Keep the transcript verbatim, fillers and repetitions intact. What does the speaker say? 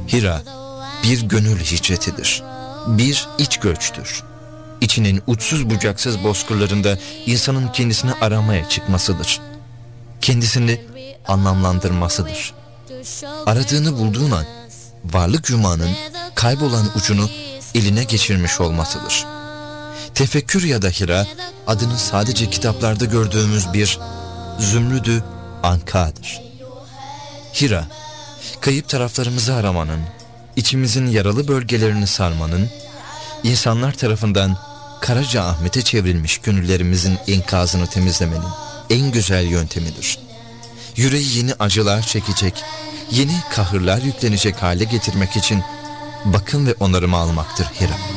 Hira bir gönül hicretidir. Bir iç göçtür. İçinin uçsuz bucaksız bozkırlarında insanın kendisini aramaya çıkmasıdır. Kendisini anlamlandırmasıdır. Aradığını bulduğun an varlık yumağının kaybolan ucunu eline geçirmiş olmasıdır. Tefekkür ya da hira adını sadece kitaplarda gördüğümüz bir zümrüdü ankadır. Hira, kayıp taraflarımızı aramanın, içimizin yaralı bölgelerini sarmanın, insanlar tarafından Karaca Ahmet'e çevrilmiş gönüllerimizin enkazını temizlemenin en güzel yöntemidir. Yüreği yeni acılar çekecek, yeni kahırlar yüklenecek hale getirmek için bakım ve onarımı almaktır Hira.